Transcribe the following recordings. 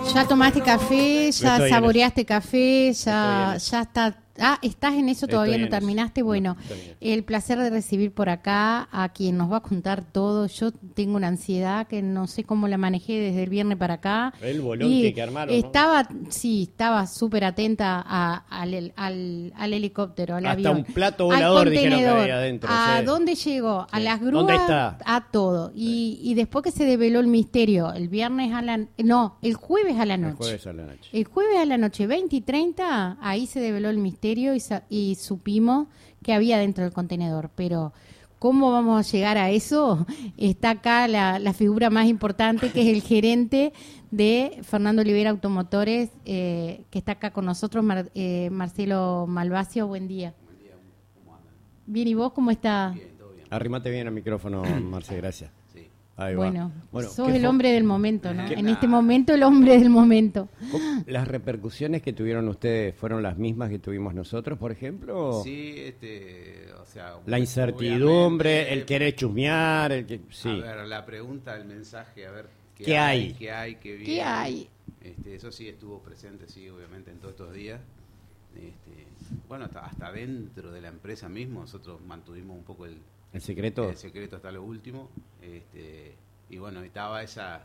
Ya tomaste café, ya Estoy saboreaste café, ya Estoy en está. Ah, ¿estás en eso? ¿Todavía Estoy no en eso. terminaste? Bueno, No, estoy en eso. el placer de recibir por acá a quien nos va a contar todo. Yo tengo una ansiedad que no sé cómo la manejé desde el viernes para acá. El bolón que armaron, ¿no? Estaba súper atenta al helicóptero, al Hasta avión. un plato al volador dijeron que contenedor. había adentro, ¿A sí. dónde llegó? A Sí. las ¿Dónde grúas, está? a todo. Y después que se develó el misterio, el viernes a la... No, el jueves a la noche. El jueves a la noche. El jueves a la noche, 20 y 30, ahí se develó el misterio y supimos que había dentro del contenedor. Pero, ¿cómo vamos a llegar a eso? Está acá la figura más importante, que es el gerente de Fernando Olivera Automotores, que está acá con nosotros, Marcelo Malvacio. Buen día. Buen día, ¿cómo andan? Bien, ¿y vos cómo estás? Bien, todo bien. Arrímate bien al micrófono, Marce, gracias. Sí. Ahí va. Bueno, sos ¿qué el fue? hombre del momento, ¿no? ¿Qué? En este momento, el hombre del momento. ¿Las repercusiones que tuvieron ustedes fueron las mismas que tuvimos nosotros, por ejemplo? Sí, o sea... La incertidumbre, obviamente, el querer chusmear, el que... Sí. A ver, la pregunta, el mensaje, a ver... ¿Qué hay? ¿Qué hay? ¿Qué viene? ¿Qué hay? Eso sí estuvo presente, sí, obviamente, en todos estos días. Bueno, hasta dentro de la empresa mismo, nosotros mantuvimos un poco ¿El secreto? el secreto hasta lo último. Y bueno, estaba esa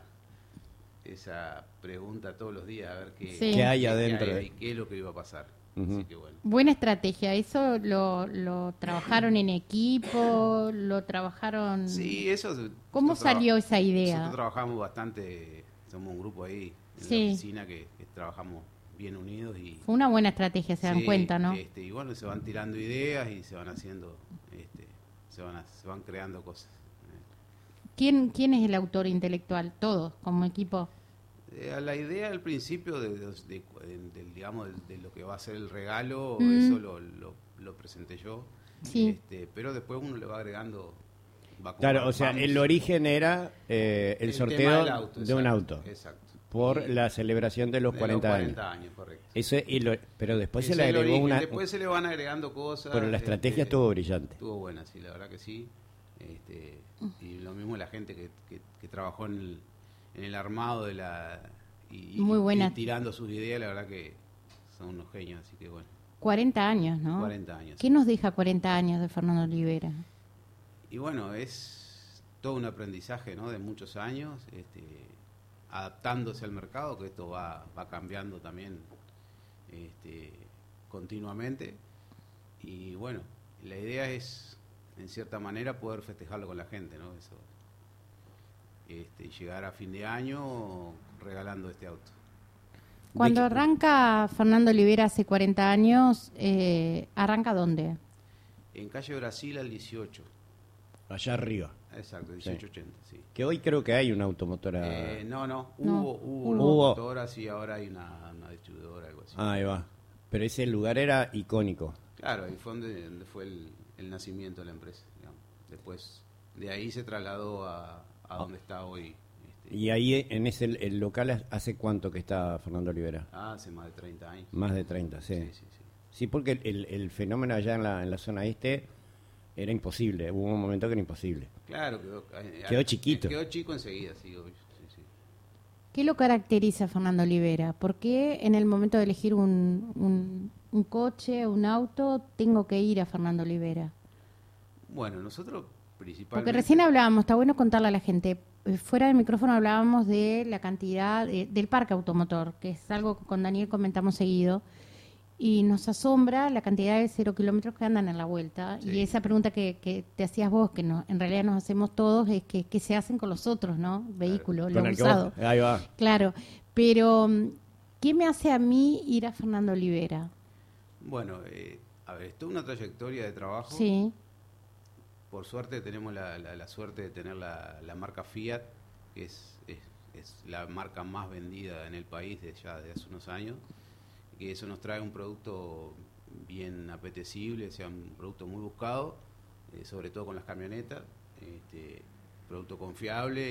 pregunta todos los días, a ver Sí. ¿Qué hay adentro? y qué es lo que iba a pasar. Ujú. Así que bueno. Buena estrategia. ¿Eso lo trabajaron en equipo? ¿Lo trabajaron...? Sí, eso... ¿Cómo nosotros salió esa idea? Nosotros trabajamos bastante, somos un grupo ahí en Sí. la oficina que trabajamos bien unidos y... Fue una buena estrategia, se dan Sí, cuenta, ¿no? Y bueno, se van tirando ideas y se van haciendo, se van creando cosas. ¿Quién es el autor intelectual? Todos, como equipo. La idea al principio digamos, de lo que va a ser el regalo, Mm. eso lo presenté yo. Sí. Pero después uno le va agregando... Claro, o sea, vamos- el origen era el tema sorteo del auto, de un exacto, auto Exacto. por Y- la celebración de los de 40 los años. 40 años, correcto. Pero después Ese se le es el agregó origen. una... Después se le van agregando cosas. Pero la estrategia estuvo brillante. Estuvo buena, sí, la verdad que sí. Y lo mismo la gente que trabajó en el armado de la... Muy buena. y tirando sus ideas, la verdad que son unos genios, así que bueno, 40 años, ¿no? 40 años. ¿Qué nos deja 40 años de Fernando Olivera? Y bueno, es todo un aprendizaje, ¿no? De muchos años, adaptándose al mercado, que esto va cambiando también continuamente. Y bueno, la idea es, en cierta manera, poder festejarlo con la gente, ¿no? Eso, y llegar a fin de año regalando este auto. Cuando De- arranca Fernando Olivera hace 40 años, ¿arranca dónde? En calle Brasil al 18, Allá arriba. exacto, 1880, sí. Que hoy creo que hay una automotora... No, No, hubo hubo. locomotoras y ahora hay una distribuidora, algo así. Ahí va. Pero ese lugar era icónico. Claro, ahí fue donde fue el nacimiento de la empresa, digamos. Después de ahí se trasladó a donde está hoy. Y ahí en ese el local, ¿hace cuánto que está Fernando Olivera? Hace más de 30 años. Más de 30, sí. Sí. Sí, porque el fenómeno allá en la zona este era imposible. Hubo un momento que era imposible. Claro, Quedó chiquito. Quedó chico enseguida, sí, obvio. Sí. ¿Qué lo caracteriza a Fernando Olivera? ¿Por qué en el momento de elegir un coche, un auto, tengo que ir a Fernando Olivera? Bueno, nosotros principalmente... Porque recién hablábamos, está bueno contarle a la gente, fuera del micrófono hablábamos de la cantidad del parque automotor, que es algo que con Daniel comentamos seguido, y nos asombra la cantidad de 0 kilómetros que andan en la vuelta. Sí. Y esa pregunta que te hacías vos, que no, en realidad nos hacemos todos, es que ¿qué se hacen con los otros, no? Vehículos, Con lo el que usado. vos- ahí va. Claro, pero ¿qué me hace a mí ir a Fernando Olivera? Bueno, a ver, esto es una trayectoria de trabajo. Sí, Por suerte tenemos la suerte de tener la marca Fiat, que es la marca más vendida en el país desde hace unos años, que eso nos trae un producto bien apetecible, o sea, un producto muy buscado, sobre todo con las camionetas, producto confiable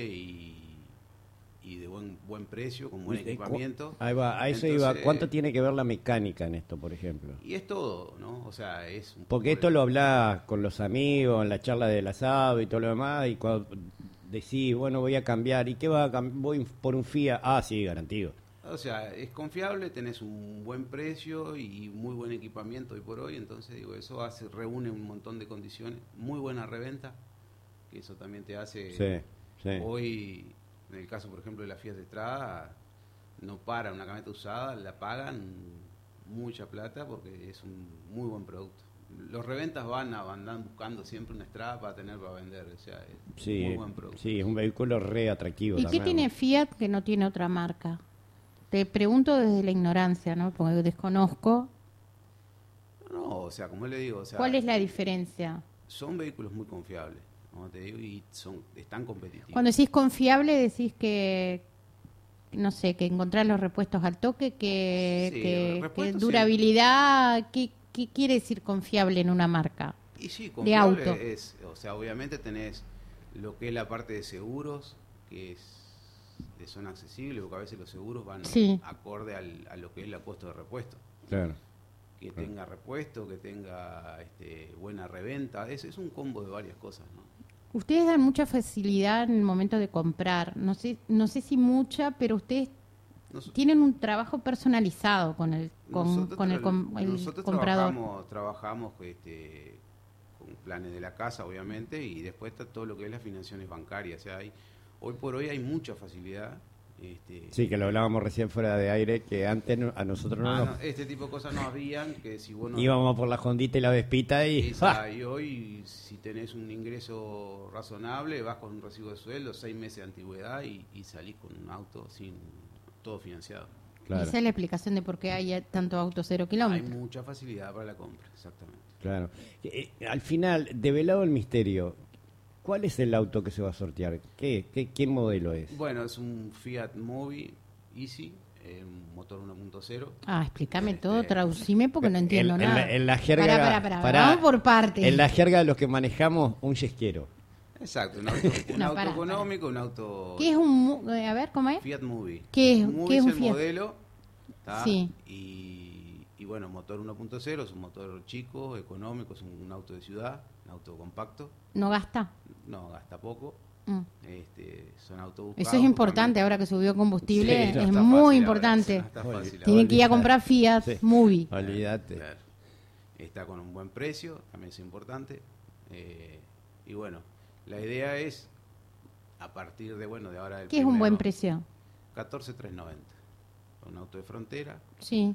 y de buen precio, con buen equipamiento. Ahí va, a eso Entonces, iba. ¿Cuánto tiene que ver la mecánica en esto, por ejemplo? Y es todo, ¿no? O sea, es un Porque poco esto lo hablás con los amigos, en la charla del asado y todo lo demás, y cuando decís, bueno, voy a cambiar, ¿y qué va a cambiar? Voy por un Fiat, sí, garantido. O sea, es confiable, tenés un buen precio y muy buen equipamiento hoy por hoy, entonces digo, eso reúne un montón de condiciones, muy buena reventa, que eso también te hace, hoy, en el caso por ejemplo de la Fiat Strada, no para una camioneta usada, la pagan mucha plata porque es un muy buen producto. Los reventas andan buscando siempre una Strada para vender, o sea, es muy buen producto. Sí, es un vehículo re atractivo. ¿Y también. qué tiene Fiat que no tiene otra marca? Te pregunto desde la ignorancia, ¿no? Porque desconozco. No, o sea, como le digo, o sea, ¿Cuál es la diferencia? son vehículos muy confiables, como te digo, y están competitivos. Cuando decís confiable, decís que, no sé, que encontrar los repuestos al toque, que durabilidad, ¿qué quiere decir confiable en una marca? Y sí, confiable de auto. O sea, obviamente tenés lo que es la parte de seguros, que son accesibles, porque a veces los seguros van acorde a lo que es el costo de repuesto. Claro. Que tenga repuesto, que tenga buena reventa, es un combo de varias cosas, ¿no? Ustedes dan mucha facilidad en el momento de comprar, no sé si mucha, pero ustedes tienen un trabajo personalizado con el comprador. Nosotros trabajamos con planes de la casa, obviamente, y después está todo lo que es las financiaciones bancarias. O sea, hoy por hoy hay mucha facilidad. Sí, que lo hablábamos recién fuera de aire, que antes a nosotros no, este tipo de cosas no habían, que si vos no... Íbamos por la Hondita y la Vespita y... Y hoy, si tenés un ingreso razonable, vas con un recibo de sueldo, 6 meses de antigüedad y salís con un auto todo financiado. Claro. Esa es la explicación de por qué hay tanto auto 0 kilómetros. Hay mucha facilidad para la compra, exactamente. Claro. Al final, develado el misterio, ¿cuál es el auto que se va a sortear? ¿Qué modelo es? Bueno, es un Fiat Mobi Easy, motor 1.0. Explícame todo, traducime porque no entiendo nada. En la jerga... Vamos por partes. En la jerga de los que manejamos, un yesquero. Exacto, un auto económico, un auto... ¿Qué es un... A ver, ¿cómo es? Fiat Mobi. ¿Qué es un el Fiat? Modelo. Sí. Y bueno, motor 1.0, es un motor chico, económico, es un auto de ciudad, un auto compacto. ¿No gasta? No, gasta poco. Son autos buscados. Eso es importante, ahora que subió combustible, sí, es muy importante. Tienen que ir a comprar Fiat Mobi. Olvídate. Claro. Está con un buen precio, también es importante. Y bueno, la idea es, a partir de ahora del ¿Qué es un buen precio? 14.390. Un auto de frontera. Sí.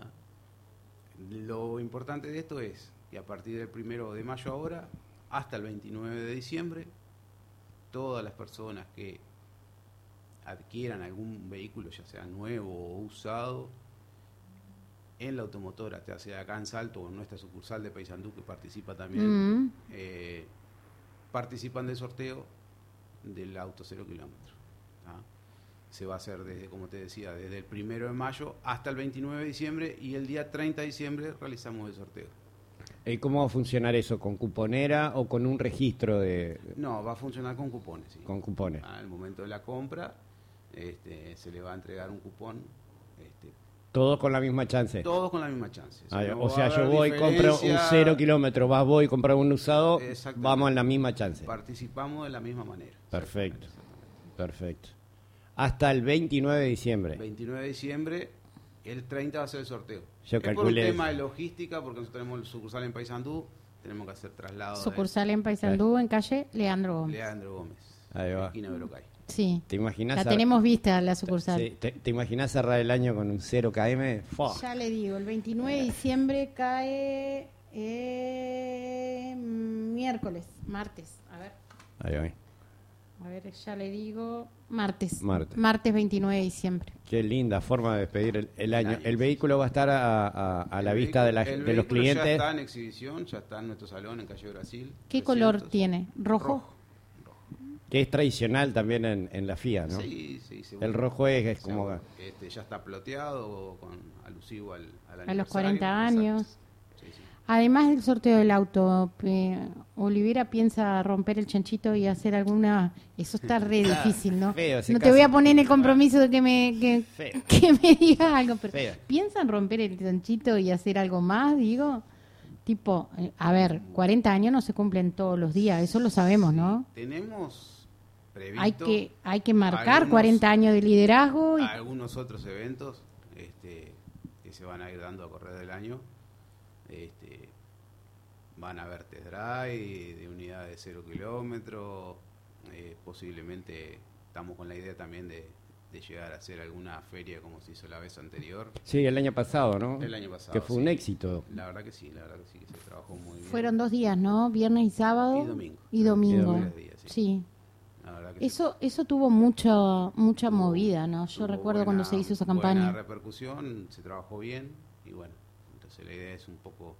Lo importante de esto es que a partir del 1 de mayo ahora, hasta el 29 de diciembre, todas las personas que adquieran algún vehículo, ya sea nuevo o usado, en la automotora, ya sea acá en Salto o en nuestra sucursal de Paysandú, que participa también, participan del sorteo del auto 0 kilómetros. Se va a hacer desde, como te decía, desde el 1 de mayo hasta el 29 de diciembre, y el día 30 de diciembre realizamos el sorteo. ¿Y cómo va a funcionar eso? ¿Con cuponera o con un registro de...? No, va a funcionar con cupones. Sí. Con cupones. Al momento de la compra se le va a entregar un cupón. ¿Todos con la misma chance? Todos con la misma chance. O sea, yo voy, compro un 0 kilómetro, voy, compro un usado, vamos en la misma chance. Participamos de la misma manera. Perfecto, perfecto. Hasta el 29 de diciembre. 29 de diciembre, el 30 va a ser el sorteo. Yo es por un tema de logística, porque nosotros tenemos el sucursal en Paysandú, tenemos que hacer traslado. Sucursal en Paysandú, en calle Leandro Gómez. Leandro Gómez. Ahí va. Esquina de Brocay. Sí. ¿Te imaginas? La tenemos vista, la sucursal. Sí. ¿Te imaginas cerrar el año con un 0 km? ¡Fua! Ya le digo, el 29 de diciembre cae martes. A ver. Ahí va. A ver, ya le digo, martes 29 de diciembre. Qué linda forma de despedir el año. El vehículo va a estar a la vista de los clientes. Ya está en exhibición, ya está en nuestro salón en Calle Brasil. ¿Qué 300. color tiene? ¿Rojo? Que es tradicional también en la FIA, ¿no? Sí. El rojo es como... ya está ploteado, alusivo al aniversario. A los 40 años. Sí. Además del sorteo del auto, Olivera piensa romper el chanchito y hacer alguna... Eso está re difícil, ¿no? No te voy a poner en el compromiso de que me diga algo, pero ¿piensan romper el chanchito y hacer algo más, digo? Tipo, a ver, 40 años no se cumplen todos los días, eso lo sabemos, ¿no? Tenemos previsto. Hay que marcar 40 años de liderazgo. Algunos otros eventos que se van a ir dando a correr del año. Van a haber test drive de unidades de 0 kilómetros. Posiblemente estamos con la idea también de llegar a hacer alguna feria como se hizo la vez anterior. Sí, el año pasado, ¿no? El año pasado. Que fue un éxito. La verdad que sí, que se trabajó muy bien. Fueron 2 días, ¿no? Viernes y sábado. Y domingo. 3 días, sí. La verdad que eso tuvo mucha movida, ¿no? Yo recuerdo cuando se hizo esa campaña. Buena repercusión, se trabajó bien y bueno, entonces la idea es un poco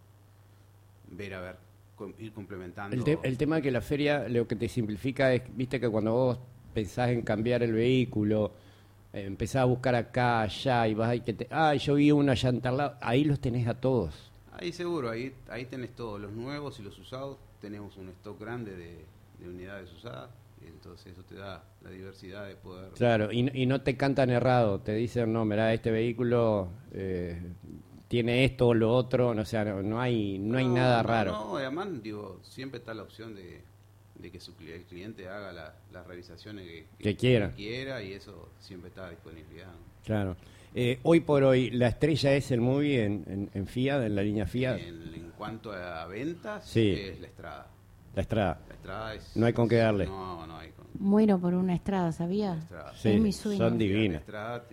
ir complementando. El tema que la feria lo que te simplifica es, viste que cuando vos pensás en cambiar el vehículo, empezás a buscar acá, allá, y vas yo vi una llanta al lado, ahí los tenés a todos. Ahí seguro, ahí tenés todos, los nuevos y los usados, tenemos un stock grande de unidades usadas, y entonces eso te da la diversidad de poder... Claro, y no te cantan errado, te dicen, no, mirá, este vehículo tiene esto o lo otro, o sea, no hay nada raro. No, además, siempre está la opción de que el cliente haga las revisaciones que quiera, y eso siempre está a disponibilidad, ¿no? Claro. Hoy por hoy, la estrella es el Movie en Fiat, en la línea Fiat. En cuanto a ventas, sí, es la Strada. La Strada. La Strada es... No hay con qué darle. No hay con... Muero por una Strada, ¿sabía? Sí, es mi sueño. son divinas. La Strada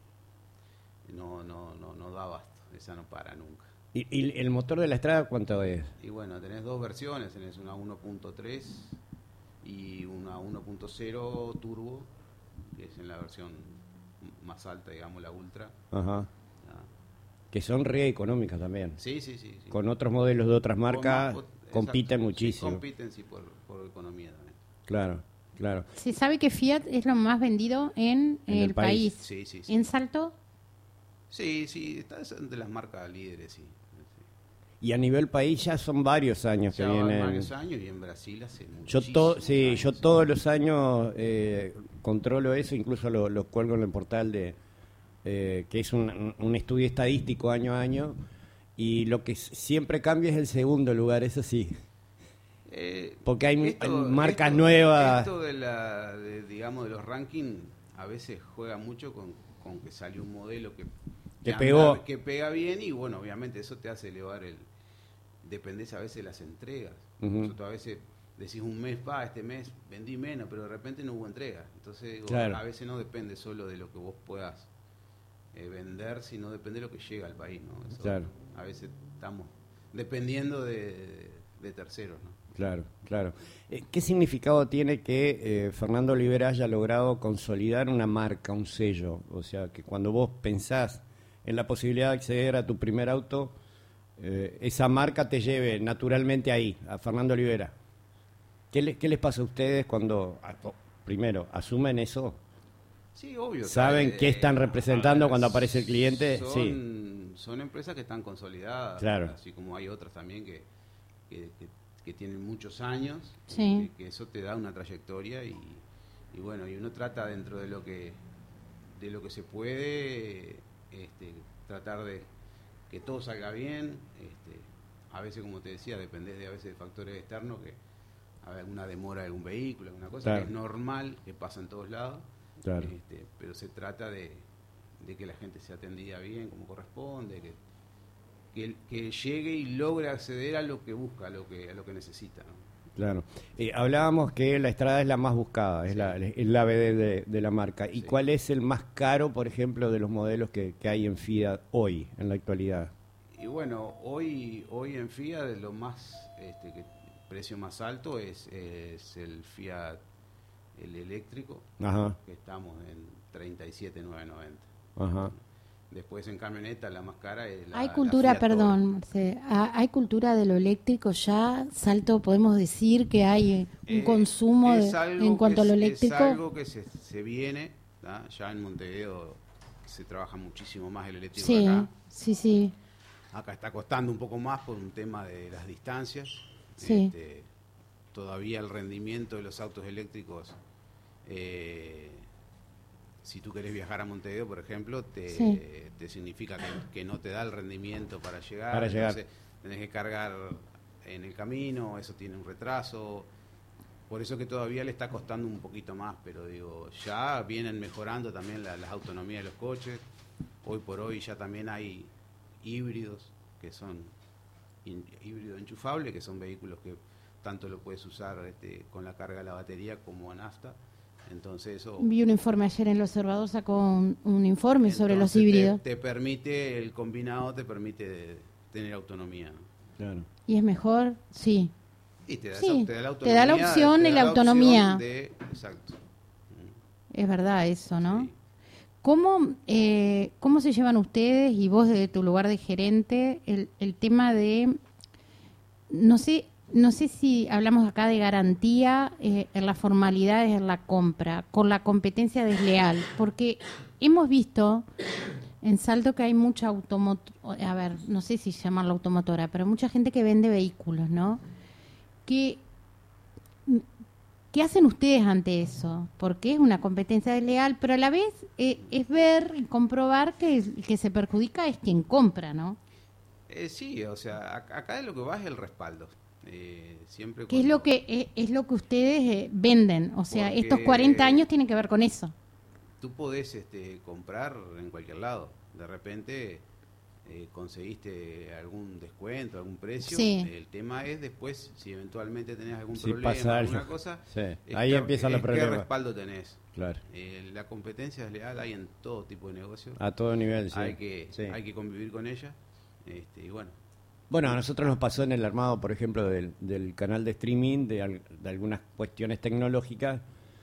no da abasto, esa no para nunca. ¿Y el motor de la Strada cuánto es? Y bueno, tenés 2 versiones, tenés una 1.3 y una 1.0 turbo, que es en la versión más alta, digamos, la Ultra. Ajá. Que son re económicas también. Sí. Con otros modelos de otras marcas compiten muchísimo. Sí, compiten, por economía también. Claro. Se sabe que Fiat es lo más vendido en el país. Sí. ¿En Salto? Sí, está de las marcas líderes, sí. Y a nivel país ya son varios años que vienen. Varios años, y en Brasil hace yo todos los años controlo eso, incluso lo cuelgo en el portal que es un estudio estadístico año a año, y lo que siempre cambia es el segundo lugar, eso sí. Porque hay marcas nuevas. Esto digamos, de los rankings a veces juega mucho con que salió un modelo que pega bien, y bueno, obviamente eso te hace elevar dependés a veces de las entregas. Nosotros a veces decís un mes, este mes vendí menos, pero de repente no hubo entrega. Entonces a veces no depende solo de lo que vos puedas vender, sino depende de lo que llega al país, ¿no? Eso, a veces estamos dependiendo de terceros, ¿no? Claro. ¿Qué significado tiene que Fernando Olivera haya logrado consolidar una marca, un sello? O sea, que cuando vos pensás en la posibilidad de acceder a tu primer auto, esa marca te lleve naturalmente ahí, a Fernando Olivera. ¿Qué les pasa a ustedes cuando, primero, asumen eso? Sí, obvio. ¿Saben qué están representando cuando aparece el cliente? Son empresas que están consolidadas, así como hay otras también que tienen muchos años, que eso te da una trayectoria, y bueno, y uno trata dentro de lo que se puede, tratar de que todo salga bien. A veces, como te decía, dependés a veces de factores externos, que hay alguna demora de algún vehículo, alguna cosa que es normal, que pasa en todos lados, pero se trata de que la gente sea atendida bien, como corresponde, que llegue y logre acceder a lo que busca, a lo que necesita, ¿no? Claro. Hablábamos que la Strada es la más buscada, es la BD de la marca. ¿Y cuál es el más caro, por ejemplo, de los modelos que hay en Fiat hoy, en la actualidad? Y bueno, hoy en Fiat lo más, precio más alto es el Fiat, el eléctrico, que estamos en 37,990. Ajá. Después en camioneta la más cara es hay cultura, la perdón, hay cultura de lo eléctrico ya. Salto, podemos decir que hay un consumo en cuanto a lo eléctrico. Es algo que se viene, ¿tá? Ya en Montevideo se trabaja muchísimo más el eléctrico acá. Sí. Acá está costando un poco más por un tema de las distancias. Sí. Todavía el rendimiento de los autos eléctricos, si tú querés viajar a Montevideo, por ejemplo, te significa que no te da el rendimiento para llegar. Entonces tenés que cargar en el camino, eso tiene un retraso. Por eso que todavía le está costando un poquito más, pero digo, ya vienen mejorando también las autonomías de los coches. Hoy por hoy ya también hay híbridos, que son híbrido enchufable, que son vehículos que tanto lo puedes usar con la carga de la batería como a nafta. Entonces eso... Vi un informe ayer en El Observador, sacó un informe sobre los híbridos. Te permite, el combinado te permite tener autonomía, ¿no? Claro. ¿Y es mejor? Sí. Y te da, Sí, te da la autonomía, te da la opción y la autonomía. Exacto. Es verdad eso, ¿no? Sí. ¿Cómo se llevan ustedes y vos desde tu lugar de gerente el tema de, no sé si hablamos acá de garantía en las formalidades en la compra, con la competencia desleal? Porque hemos visto en Salto que hay mucha a ver, no sé si llamarla automotora, pero mucha gente que vende vehículos, ¿no? ¿Qué hacen ustedes ante eso? Porque es una competencia desleal, pero a la vez es ver y comprobar que el que se perjudica es quien compra, ¿no? Sí, o sea, acá lo que va es el respaldo. Siempre ¿Qué es lo que ustedes venden? O sea, Porque estos 40 años tienen que ver con eso. Tú podés comprar en cualquier lado. De repente conseguiste algún descuento, algún precio. Sí. El tema es después, si eventualmente tenés algún Si problema, pasa alguna algo. cosa, Sí. Ahí empiezan los ¿qué problemas. respaldo tenés? Claro. La competencia desleal hay en todo tipo de negocios. A todo nivel, sí. Hay que convivir con ella. Y bueno. Bueno, a nosotros nos pasó en el armado, por ejemplo, del canal de streaming, de algunas cuestiones tecnológicas,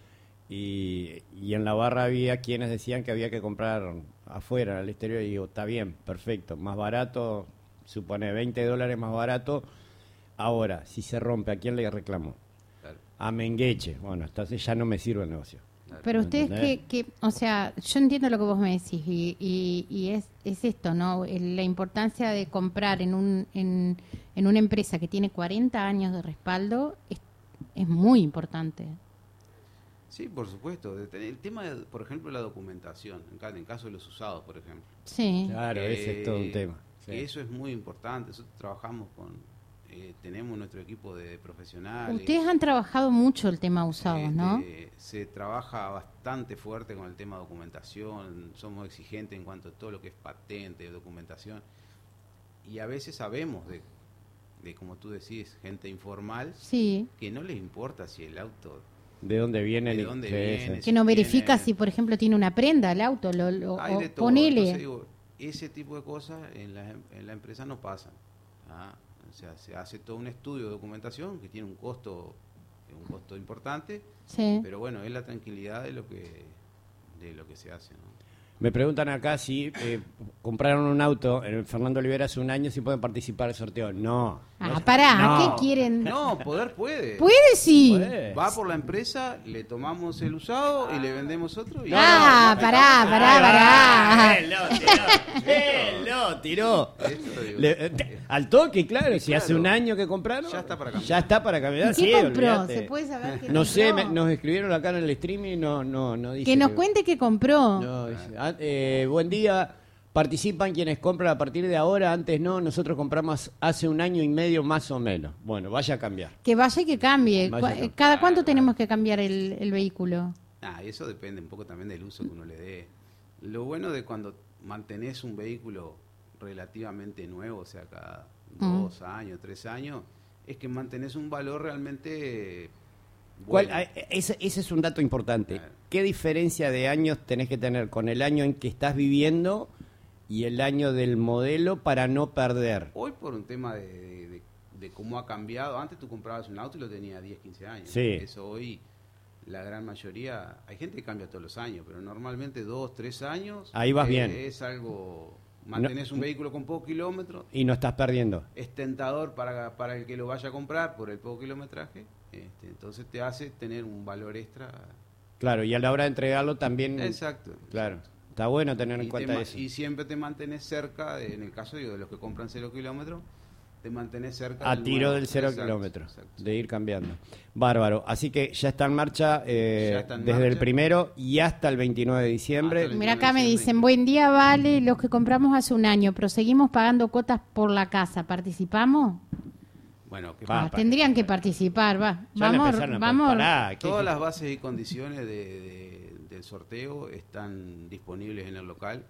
y en la barra había quienes decían que había que comprar afuera, al exterior, y digo, está bien, perfecto, más barato, supone $20 más barato. Ahora, si se rompe, ¿a quién le reclamo? Claro. A Mengueche. Bueno, entonces ya no me sirve el negocio. Pero ustedes o sea, yo entiendo lo que vos me decís y es esto, ¿no? La importancia de comprar en una empresa que tiene 40 años de respaldo es muy importante. Sí, por supuesto. El tema, por ejemplo, la documentación, en caso de los usados, por ejemplo. Sí. Claro, ese es todo un tema. Sí. Que eso es muy importante. Nosotros trabajamos tenemos nuestro equipo de profesionales. Ustedes han trabajado mucho el tema usados, ¿no? Se trabaja bastante fuerte con el tema documentación, somos exigentes en cuanto a todo lo que es patente, documentación, y a veces sabemos de como tú decís, gente informal, sí, que no les importa si el auto... ¿De dónde viene? Que no verifica si, por ejemplo, tiene una prenda el auto, hay de todo. ponele. Entonces, digo, ese tipo de cosas en la empresa no pasan. O sea, se hace todo un estudio de documentación que tiene un costo importante, sí, pero bueno, es la tranquilidad de lo que se hace, ¿no? Me preguntan acá si compraron un auto en Fernando Olivera hace un año, si pueden participar del sorteo. No. Pará, no. ¿qué quieren? No, puede. Puede, sí. Puede. Va por la empresa, le tomamos el usado y le vendemos otro. Y Pará. Él lo tiró. Esto digo, Al toque, claro. Si claro. hace un año que compraron, Ya está para cambiar. Ya está para cambiar. ¿Y Sí, qué compró? olvídate. ¿Se puede saber qué No sé, compró? nos escribieron acá en el streaming, no dice. Que nos cuente qué compró. No, dice, buen día. Participan quienes compran a partir de ahora, antes no, nosotros compramos hace un año y medio más o menos. Bueno, vaya a cambiar. Que vaya y que cambie. Vaya a cambiar. ¿Cada cuánto tenemos que cambiar el vehículo? Eso depende un poco también del uso que uno le dé. Lo bueno de cuando mantenés un vehículo relativamente nuevo, o sea, cada 2 años, 3 años, es que mantenés un valor realmente bueno. Ese es un dato importante. Claro. ¿Qué diferencia de años tenés que tener con el año en que estás viviendo y el año del modelo para no perder? Hoy por un tema de cómo ha cambiado, antes tú comprabas un auto y lo tenías 10, 15 años. Sí. Eso hoy, la gran mayoría, hay gente que cambia todos los años, pero normalmente 2, 3 años. Ahí vas bien. Es algo, mantenés un vehículo con poco kilómetro. Y no estás perdiendo. Es tentador para el que lo vaya a comprar por el poco kilometraje. Entonces te hace tener un valor extra. Claro, y a la hora de entregarlo también. Exacto. Claro. Está bueno tener en cuenta eso. Y siempre te mantenés cerca, en el caso de los que compran 0 kilómetros, te mantenés cerca A tiro nuevo. del 0 Exacto, kilómetros, exacto. de ir cambiando. Bárbaro. Así que ya está en marcha desde el 1 y hasta el 29 de diciembre. Hasta el Mira, acá me 29 de dicen, buen día, Vale, los que compramos hace un año, pero seguimos pagando cuotas por la casa. ¿Participamos? Bueno, que Tendrían que participar, va. Ya le Vamos, empezaron a vamos. preparar. todas las bases y condiciones del sorteo están disponibles en el local.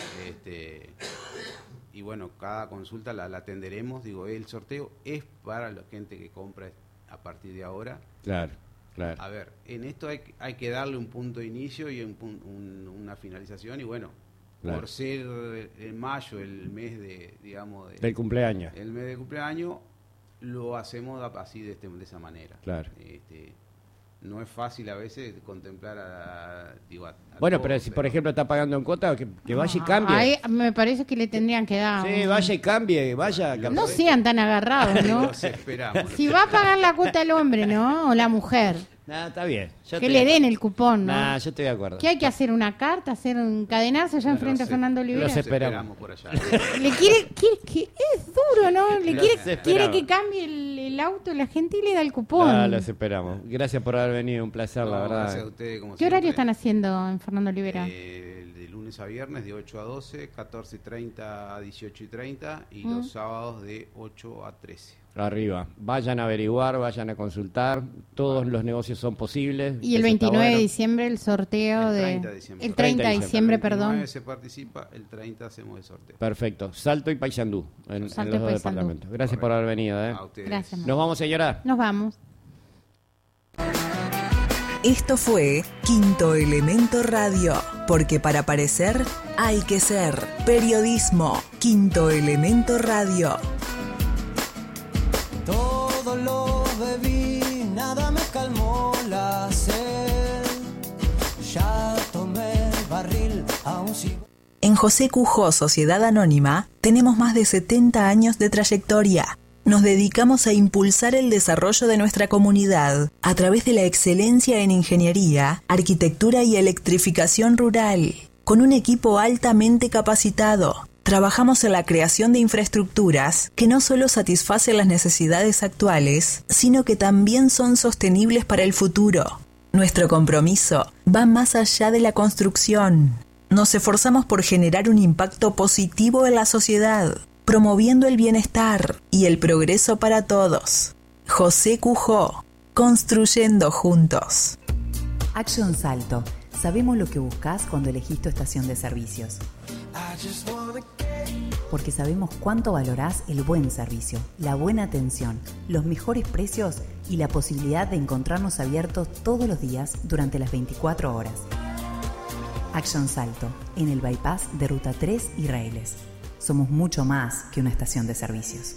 Y bueno, cada consulta la atenderemos. Digo, el sorteo es para la gente que compra a partir de ahora. Claro. A ver, en esto hay que darle un punto de inicio y una finalización. Y bueno, por ser en mayo, el mes del cumpleaños. el mes de cumpleaños, lo hacemos así de esa manera. Claro. No es fácil a veces contemplar Bueno, todos, pero si por ejemplo está pagando en cuota, que vaya y cambie. Ahí me parece que le tendrían que dar. Sí, vaya y cambie, vaya. No sean tan agarrados, ¿no? Los esperamos. Si va a pagar la cuota el hombre, ¿no? O la mujer. Nada, está bien. Que le den el cupón, ¿no? Nah, yo estoy de acuerdo. ¿Qué hay que hacer? ¿Una carta? ¿Encadenarse allá enfrente a Fernando Olivera? los esperamos por allá. Le quiere es duro, ¿no? Quiere esperamos. que cambie el auto la gente y le da el cupón. Los esperamos. Gracias por haber venido, un placer, la verdad. Gracias a ustedes, como ¿Qué horario siempre. están haciendo en Fernando Olivera? De lunes a viernes de 8 a 12, 14:30 a 18:30 y los sábados de 8 a 13. Arriba. Vayan a averiguar, vayan a consultar. Todos los negocios son posibles. Y el Eso está 29 de bueno. diciembre el sorteo El de... 30 de diciembre. El 30 de 30 de diciembre, El perdón. 29 se participa, el 30 hacemos el sorteo. Perfecto. Salto y Paysandú en Salto los y dos Paysandú. departamentos. Gracias por haber venido. A ustedes. Gracias. Nos vamos, señora. Nos vamos. Esto fue Quinto Elemento Radio, porque para parecer hay que ser. Periodismo. Quinto Elemento Radio. Todo lo bebí, nada me calmó la sed. Ya tomé el barril, aún sigo. En José Cujó Sociedad Anónima tenemos más de 70 años de trayectoria. Nos dedicamos a impulsar el desarrollo de nuestra comunidad a través de la excelencia en ingeniería, arquitectura y electrificación rural. Con un equipo altamente capacitado, trabajamos en la creación de infraestructuras que no solo satisfacen las necesidades actuales, sino que también son sostenibles para el futuro. Nuestro compromiso va más allá de la construcción. Nos esforzamos por generar un impacto positivo en la sociedad, promoviendo el bienestar y el progreso para todos. José Cujó, construyendo juntos. Action Salto. Sabemos lo que buscas cuando elegís tu estación de servicios. Porque sabemos cuánto valorás el buen servicio, la buena atención, los mejores precios y la posibilidad de encontrarnos abiertos todos los días durante las 24 horas. Action Salto, en el bypass de Ruta 3 y Raíles. Somos mucho más que una estación de servicios.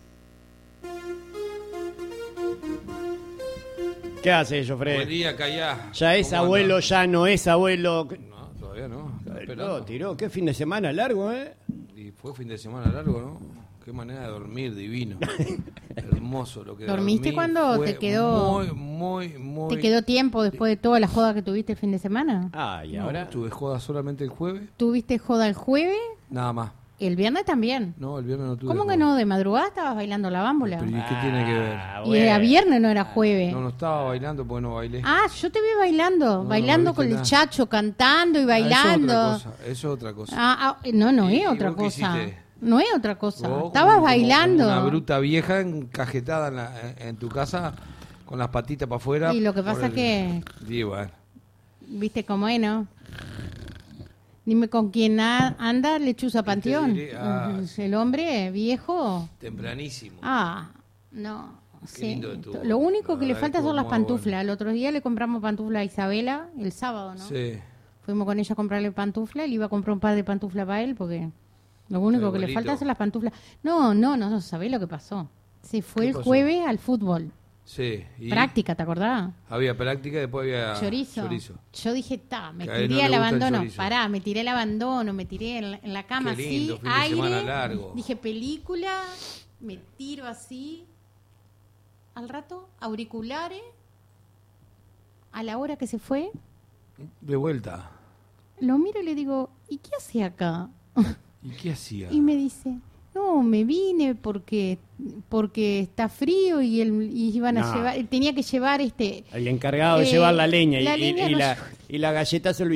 ¿Qué hace, Jofre? Buen día, Callá. Ya es ¿Cómo abuelo, anda? ya no es abuelo. No, todavía no. Está No, esperando. tiró. Qué fin de semana largo, ¿eh? Y fue fin de semana largo, ¿no? Qué manera de dormir, divino. Hermoso lo que ¿Dormiste dormí. cuando Fue te quedó- muy... ¿Te quedó tiempo después de toda la joda que tuviste el fin de semana? Ah, y No, ahora. tuve joda solamente el jueves, ¿Tuviste joda el jueves? nada más. El viernes también. No, el viernes no tuve ¿Cómo que joda. no? ¿De madrugada estabas bailando la bámbula? Pero ¿y qué tiene que ver? Y era viernes, no era jueves. No estaba bailando porque no bailé. Ah, yo te vi bailando, No, bailando no con viste el nada. chacho, cantando y Ah, bailando. Eso es otra cosa. No ¿Y es otra vos qué cosa. hiciste? No es otra cosa. Vos, Estabas como bailando. una bruta vieja encajetada en tu casa con las patitas para afuera. Y lo que por pasa el- que, Sí, bueno. viste cómo es, ¿no? Dime con quién anda Lechuza Panteón. diré, ah, El hombre viejo. Tempranísimo. No. Qué Sí. lindo estuvo. Lo único La que le verdad falta que son las estuvo muy pantuflas. bueno. El otro día le compramos pantuflas a Isabela, el sábado, ¿no? Sí. Fuimos con ella a comprarle pantuflas. Él iba a comprar un par de pantuflas para él porque lo único que le Abuelito. falta son las pantuflas. No, ¿sabés lo que pasó? Se fue ¿Qué el pasó? jueves al fútbol. Sí. ¿Y? Práctica, ¿te acordás? Había práctica y después había Chorizo. Yo dije, me Que a él tiré no al le gusta el abandono. chorizo. Pará, me tiré al abandono, me tiré en la cama Qué lindo, así, fin de semana aire. largo. Dije, película, me tiro así. Al rato, auriculares. A la hora que se fue, de vuelta. lo miro y le digo, ¿y qué hace acá? ¿Y qué hacía? Y me dice, no, me vine porque está frío y iban a No. llevar, tenía que llevar El encargado de Eh, llevar la leña, la y, leña y no la, lle- y la galleta se olvidó.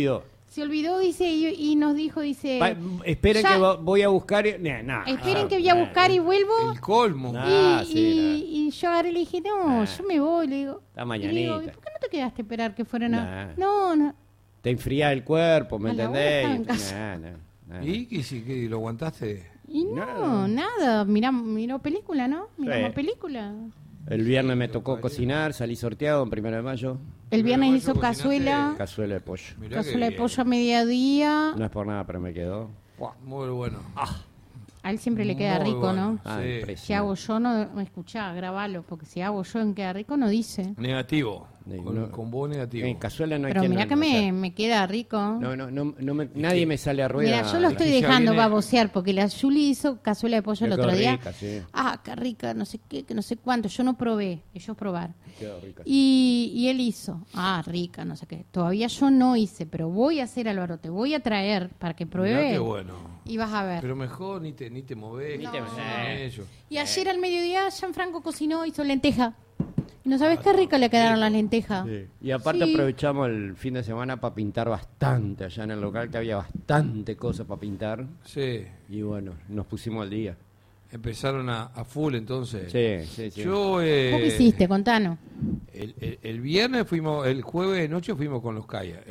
Se olvidó, dice, y nos dijo, dice... Esperen ya- que voy a buscar... Nah, Esperen que voy a buscar y vuelvo. El colmo. Nah. Y yo agarré y le dije, no, yo me voy, le digo. Está Y mañanita. le digo, ¿y por qué no te quedaste a esperar que fueran a...? Nah. No. Te enfría el cuerpo, ¿me A la hora entendés? estaba en casa. Nah. ¿Y qué lo aguantaste? Y no, nada. Miró película, ¿no? Miramos película. El viernes me tocó cocinar, salí sorteado en 1 de mayo. El viernes Pero hizo vos cazuela. Cazuela de pollo. Mirá Cazuela qué de pollo a mediodía. No es por nada, pero me quedó. Muy bueno. A él siempre le queda Muy rico, bueno. ¿no? Ah, Sí. impresionante. Si hago yo, no me escuchá, grabalo, porque si hago yo en queda rico, no dice. Negativo. Sí, Con, no. con vos negativo. En cazuela no hay Pero quien mirá no que me queda rico. nadie me sale a rueda. Mira, yo lo estoy Aquí ya dejando viene- babosear, porque la Julie hizo cazuela de pollo el Quedó otro día. rica, sí. Ah, qué rica, no sé qué, que no sé cuánto. Yo no probé, ellos probaron. Quedó rica. Y él hizo, rica, no sé qué. Todavía yo no hice, pero voy a hacer, Álvaro, te voy a traer para que Mirá pruebe. qué bueno. Y vas a ver. Pero mejor ni te movés. Ni te con movés. ellos. Y ayer al mediodía Gianfranco cocinó, hizo lenteja. Y no sabes qué rica le quedaron las lentejas. Sí. Y aparte Sí. aprovechamos el fin de semana para pintar bastante allá en el local, que había bastante cosas para pintar. Sí. Y bueno, nos pusimos al día. Empezaron a full entonces. Sí. Yo, ¿Vos qué hiciste? Contanos. el viernes fuimos, el jueves de noche fuimos con los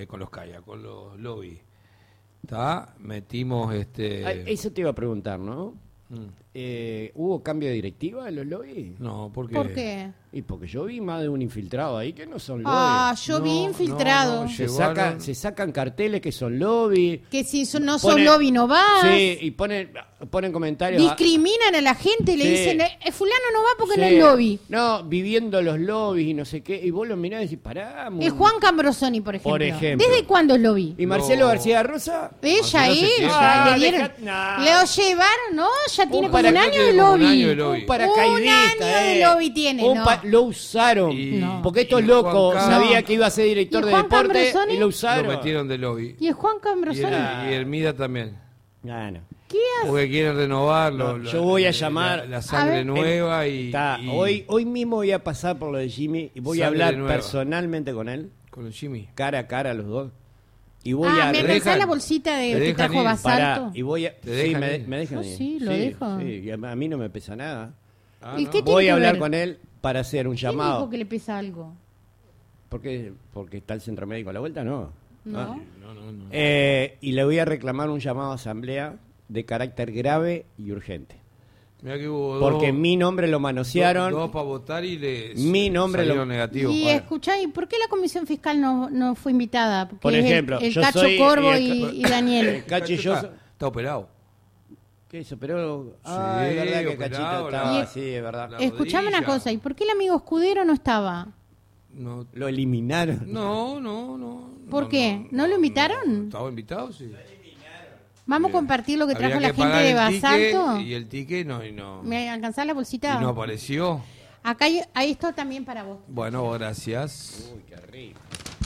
lobby. ¿Tá? Metimos Eso te iba a preguntar, ¿no? Mm. ¿Hubo cambio de directiva en los lobbies? No, porque ¿Por qué? Y porque yo vi más de un infiltrado ahí que no son lobbies. Yo vi No, infiltrado. no, Se llevaron- sacan carteles que son lobby. Que si no son Ponen- lobby no vas. Sí, y ponen comentarios. Discriminan a la gente y le Sí. dicen, fulano no va porque Sí. no es lobby. No, viviendo los lobbies y no sé qué. Y vos lo mirás y decís, pará. Es Juan Cambrosoni, por ejemplo. Por ejemplo. ¿Desde cuándo es lobby? ¿Y Marcelo No. García Rosa? Ella, no sé qué. ella, le dieron. Nah. Le llevaron, ¿no? Ya tiene como para un qué año tiene de como un lobby. año de lobby. Un paracaidista. Un año de lobby tiene, ¿no? Lo usaron. Y- No. Porque estos y locos Juan sabía Cam- que iba a ser director ¿Y de Juan deporte Cambrosoni? y lo usaron. lo metieron de lobby. Y es Juan Cambrosoni. Y Hermida también. Ah, no. ¿Qué hace? Porque quieren renovarlo. No, yo voy a llamar- La A sangre ver. nueva y, Está, y- hoy mismo voy a pasar por lo de Jimmy y voy a Sangre hablar nueva. personalmente con él, con el Jimmy. cara a cara los dos. Y voy Ah, a ¿me dejan- alcanzás la bolsita te de que dejan trajo ir. Basalto? Pará, y voy a ¿Te dejan ir? me dejan Yo ir. sí, lo dejo. Sí, y a mí no me pesa nada. Ah, ¿Y no. qué Voy tiene a que hablar ver? con él para hacer un ¿Quién llamado. dijo que le pesa algo? Porque está el centro médico a la vuelta, no. ¿No? Ah. No. Y le voy a reclamar un llamado a asamblea de carácter grave y urgente. Mirá que hubo Porque dos, mi nombre lo manosearon. dos para votar y le Mi nombre salieron lo- negativos. Y escuchá, ¿y por qué la comisión fiscal no fue invitada? Porque Por es ejemplo, el yo Cacho soy Corvo el y Daniel. Cacho y yo está operado. ¿Qué hizo? Pero Sí, es verdad que operado, Cachito la- estaba, sí, es verdad. la- Escuchame una rodilla. cosa, ¿y por qué el amigo Escudero no estaba? No, Lo eliminaron. no. ¿Por qué? ¿No lo invitaron? Estaba invitado, sí. Vamos a compartir lo que Había trajo la que gente pagar de el ticket Basalto. y el ticket no. ¿Me alcanzás la bolsita? Y no apareció. Acá hay esto también para vos. Bueno, gracias. Uy, qué rico.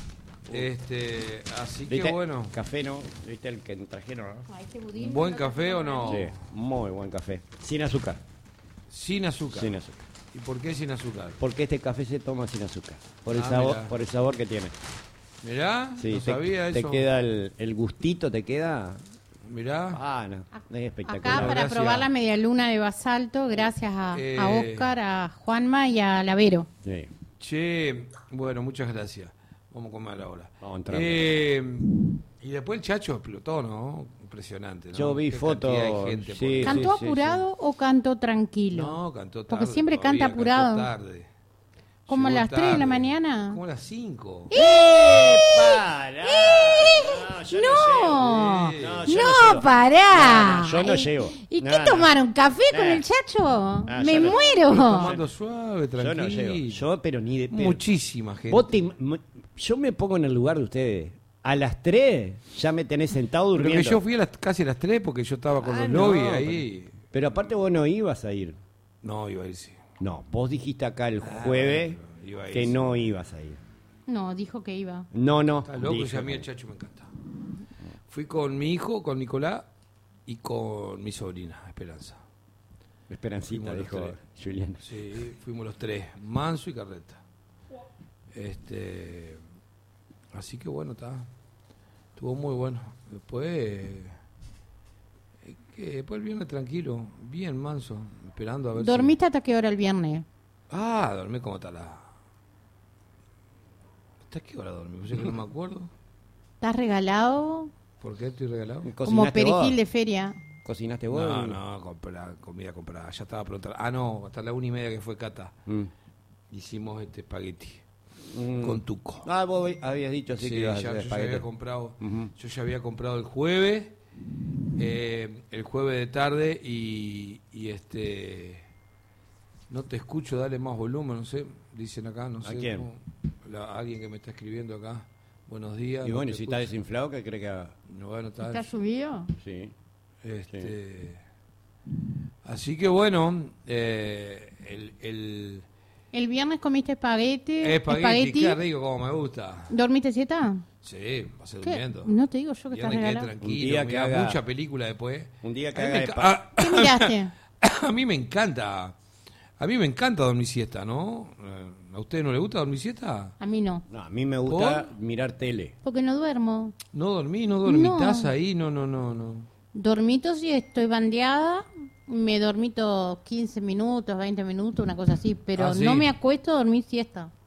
Así ¿Viste? que bueno. Café, ¿no? ¿Viste el que trajeron, no? Ah, este budín. ¿Un buen café o no? Sí, muy buen café. Sin azúcar. Sin azúcar. Sin azúcar. ¿Y por qué sin azúcar? Porque este café se toma sin azúcar. Por el Ah, sabor, mirá. por el sabor que tiene. Mirá, Sí, no sabía te eso. queda el gustito, te queda. Mirá. Ah, no. Es espectacular. Acá para Gracias. probar la media luna de Basalto, gracias a Eh. Oscar, a Juanma y a Lavero. Sí. Che, bueno, muchas gracias. Vamos a comer ahora. Vamos a entrar. Y después el Chacho explotó, ¿no? Impresionante, ¿no? Yo vi Qué fotos, cantidad de gente por sí, ahí. ¿Cantó sí, apurado o cantó tranquilo? No, cantó tarde. Porque siempre todavía, canta apurado. Cantó tarde. ¿Como a Llegó las 3 de la tarde. mañana? Como a las 5. ¡Pará! No, yo No, llego. no, yo llego. pará. No, yo no llego. ¿Y No, qué no. tomaron? ¿Café con No. el Chacho? No, Me yo no. muero. Tomando suave, Yo tranquilo. no llego. Yo, pero ni de. pero- Muchísima gente. Vos yo me pongo en el lugar de ustedes. A las 3 ya me tenés sentado Pero durmiendo. que yo fui casi a las 3 porque yo estaba con Ah, los no, lobbies ahí. Pero aparte vos no ibas a ir. No, iba a ir, sí. No, vos dijiste acá el jueves iba a ir, que sí. no ibas a ir. No, dijo que iba. No. Está loco, dijo y a mí que- el Chacho me encanta. Fui con mi hijo, con Nicolás y con mi sobrina, Esperanza. Esperancita, Fuimos los dijo tres. Julián. Sí, fuimos los tres, Manso y Carreta. Así que bueno, está. Estuvo muy bueno. Después el viernes tranquilo, bien manso, esperando a ver ¿Dormiste hasta qué hora el viernes? dormí como hasta la... ¿Hasta qué hora dormí? Pues es que no me acuerdo. ¿Estás regalado? ¿Por qué estoy regalado? Como ¿Cocinaste perejil vos? de feria. ¿Cocinaste vos? No, comida comprada. Ya estaba pronta. No, hasta la 1:30 que fue Cata. Hicimos espagueti con tuco. Vos habías dicho sí que ibas a hacer yo ya espagueti. había comprado. Ujú. Yo ya había comprado el jueves de tarde y no te escucho, dale más volumen, no sé, dicen acá, no sé. quién? Alguien que me está escribiendo acá. Buenos días. Y no bueno, te y si está escucho. desinflado, ¿qué cree que haga? No, bueno, ¿Está subido? Sí. Así que bueno, el ¿El viernes comiste espagueti? espagueti, qué rico, como me gusta. ¿Dormiste siesta? Sí, pasé ¿Qué? durmiendo. No te digo yo que estás Viernes quedé regalado. Un tranquilo, día que mirá haga- mucha película después. Un día que A mí haga me de enca- ¿Qué miraste? A mí me encanta. A mí me encanta dormir siesta, ¿no? ¿A usted no le gusta dormir siesta? A mí no. No, a mí me gusta mirar tele. Porque no duermo. No dormitas No. ahí, no. Dormito si estoy bandeada. Me dormito 15 minutos, 20 minutos, una cosa así. Pero Ah, ¿sí? no me acuesto a dormir siesta.